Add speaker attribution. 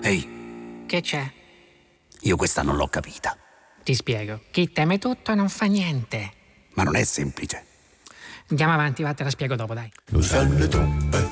Speaker 1: Ehi,
Speaker 2: Che c'è?
Speaker 1: io questa non l'ho capita.
Speaker 2: Ti spiego. Chi teme tutto non fa niente.
Speaker 1: Ma non è semplice.
Speaker 2: Andiamo avanti, va, te la spiego dopo, dai.
Speaker 3: Lo sanno le trombe,